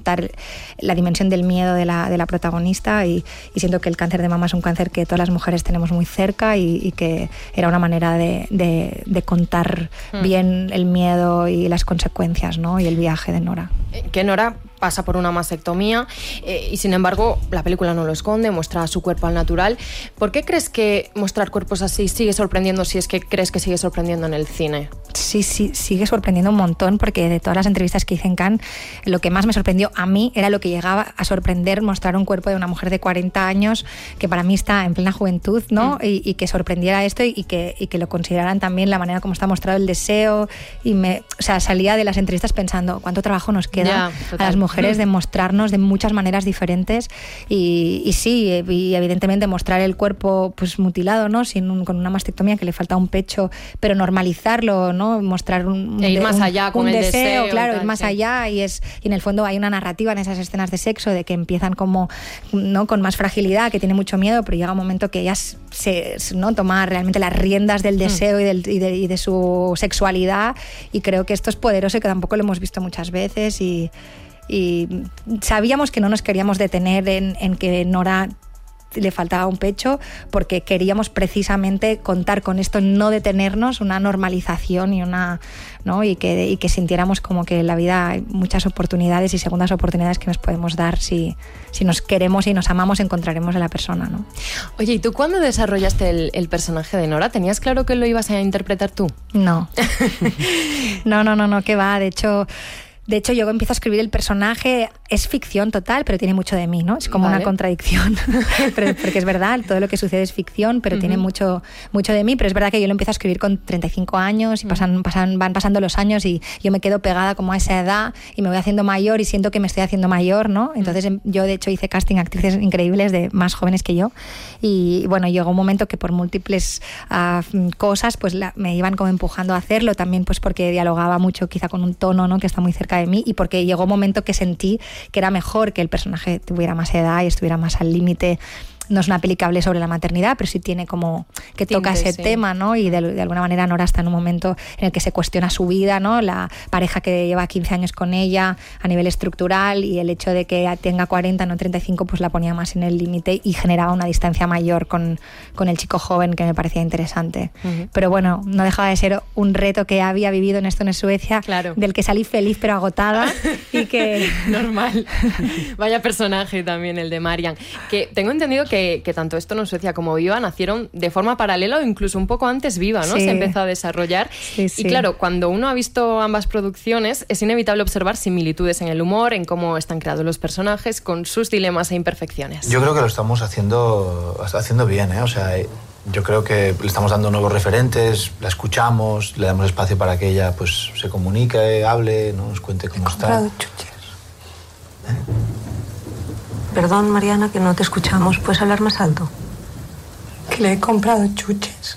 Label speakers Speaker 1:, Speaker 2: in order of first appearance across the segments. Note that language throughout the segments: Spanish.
Speaker 1: contar la dimensión del miedo de la protagonista y siento que el cáncer de mama es un cáncer que todas las mujeres tenemos muy cerca y que era una manera de contar bien el miedo y las consecuencias, ¿no? Y el viaje de Nora.
Speaker 2: Que Nora pasa por una mastectomía y sin embargo la película no lo esconde, muestra su cuerpo al natural. ¿Por qué crees que mostrar cuerpos así sigue sorprendiendo, si es que crees que sigue sorprendiendo en el cine?
Speaker 1: Sí, sigue sorprendiendo un montón, porque de todas las entrevistas que hice en Cannes, lo que más me sorprendió a mí era lo que llegaba a sorprender, mostrar un cuerpo de una mujer de 40 años que para mí está en plena juventud, ¿no? Y que sorprendiera esto y que lo consideraran también la manera como está mostrado el deseo. Y salía de las entrevistas pensando cuánto trabajo nos queda a las mujeres de mostrarnos de muchas maneras diferentes y evidentemente mostrar el cuerpo pues mutilado, ¿no? Con una mastectomía, que le falta un pecho, pero normalizarlo, ¿no? Mostrar
Speaker 2: ir más allá con el deseo,
Speaker 1: claro, ir más allá y en el fondo hay una narrativa en esas escenas de sexo de que empiezan como, ¿no? Con más fragilidad, que tiene mucho miedo, pero llega un momento que ella ¿no? toma realmente las riendas del deseo y de su sexualidad, y creo que esto es poderoso y que tampoco lo hemos visto muchas veces y sabíamos que no nos queríamos detener en que Nora le faltaba un pecho, porque queríamos precisamente contar con esto, no detenernos, una normalización y que sintiéramos como que en la vida hay muchas oportunidades y segundas oportunidades que nos podemos dar si nos queremos y nos amamos, encontraremos a la persona, ¿no?
Speaker 2: Oye, ¿y tú cuándo desarrollaste el personaje de Nora? ¿Tenías claro que lo ibas a interpretar tú?
Speaker 1: No. No, que va. De hecho, yo empiezo a escribir el personaje, es ficción total, pero tiene mucho de mí, ¿no? Es como una contradicción, porque es verdad, todo lo que sucede es ficción, pero tiene mucho de mí, pero es verdad que yo lo empiezo a escribir con 35 años y van pasando los años y yo me quedo pegada como a esa edad y me voy haciendo mayor y siento que me estoy haciendo mayor, ¿no? Entonces yo de hecho hice casting a actrices increíbles de más jóvenes que yo y bueno, llegó un momento que por múltiples cosas pues me iban como empujando a hacerlo, también pues porque dialogaba mucho quizá con un tono, ¿no? Que está muy cerca de mí, y porque llegó un momento que sentí que era mejor que el personaje tuviera más edad y estuviera más al límite. No es una peli que hable sobre la maternidad, pero sí tiene como que toca ese tema, ¿no? Y de alguna manera Nora está en un momento en el que se cuestiona su vida, ¿no? La pareja que lleva 15 años con ella a nivel estructural, y el hecho de que tenga 40, no 35, pues la ponía más en el límite y generaba una distancia mayor con el chico joven, que me parecía interesante. Pero bueno, no dejaba de ser un reto que había vivido en Esto no es Suecia, del que salí feliz pero agotada y que...
Speaker 2: Normal. Vaya personaje también el de Marian. Que tengo entendido que tanto Esto no es Suecia como Viva nacieron de forma paralela o incluso un poco antes Viva, ¿no? Se empezó a desarrollar. Sí. Y claro, cuando uno ha visto ambas producciones, es inevitable observar similitudes en el humor, en cómo están creados los personajes, con sus dilemas e imperfecciones.
Speaker 3: Yo creo que lo estamos haciendo bien, ¿eh? O sea, yo creo que le estamos dando nuevos referentes, la escuchamos, le damos espacio para que ella pues se comunique, hable, ¿no? Nos cuente cómo está.
Speaker 4: Comprado chuches. Perdón, Mariana, que no te escuchamos. ¿Puedes hablar más alto?
Speaker 5: Que le he comprado chuches.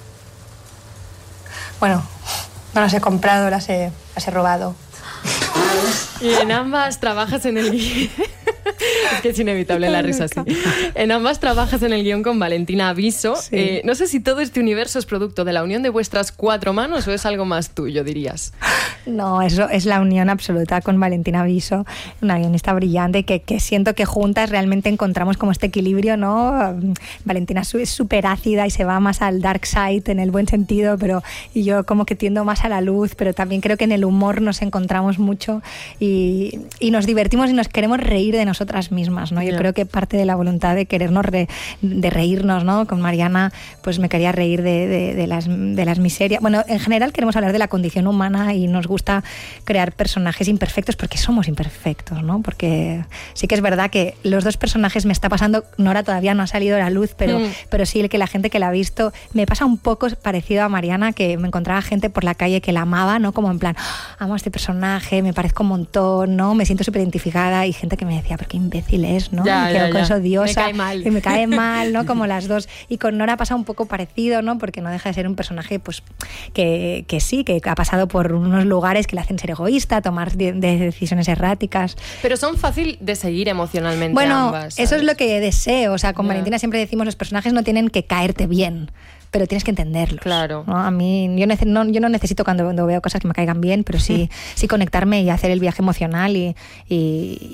Speaker 5: Bueno, no las he comprado, las he robado.
Speaker 2: Y en ambas trabajas en el guión. Es que es inevitable la risa así. En ambas trabajas en el guión con Valentina Viso. Sí. No sé si todo este universo es producto de la unión de vuestras 4 manos o es algo más tuyo, dirías.
Speaker 1: No, eso es la unión absoluta con Valentina Viso, una guionista brillante que siento que juntas realmente encontramos como este equilibrio, ¿no? Valentina es súper ácida y se va más al dark side en el buen sentido, y yo como que tiendo más a la luz, pero también creo que en el humor nos encontramos mucho y nos divertimos y nos queremos reír de nosotras mismas, ¿no? Yo creo que parte de la voluntad de querernos de reírnos, ¿no? Con Mariana pues me quería reír de las miserias. Bueno, en general queremos hablar de la condición humana y nos gusta crear personajes imperfectos porque somos imperfectos, ¿no? Porque sí que es verdad que los dos personajes me está pasando, Nora todavía no ha salido a la luz, pero sí que la gente que la ha visto me pasa un poco parecido a Mariana, que me encontraba gente por la calle que la amaba, ¿no? Como en plan, amo a este personaje, me parezco un montón, ¿no? Me siento súper identificada, y gente que me decía, pero qué imbécil es, ¿no? Qué cosa odiosa, me cae mal, ¿no? Como las dos. Y con Nora pasa un poco parecido, ¿no? Porque no deja de ser un personaje pues que sí, que ha pasado por unos lugares que le hacen ser egoísta, tomar decisiones erráticas.
Speaker 2: Pero son fácil de seguir emocionalmente ambas, ¿sabes?
Speaker 1: Eso es lo que deseo. O sea, con Valentina siempre decimos, los personajes no tienen que caerte bien, pero tienes que entenderlos.
Speaker 2: Claro.
Speaker 1: ¿No? A mí, yo no necesito cuando veo cosas que me caigan bien, pero sí conectarme y hacer el viaje emocional y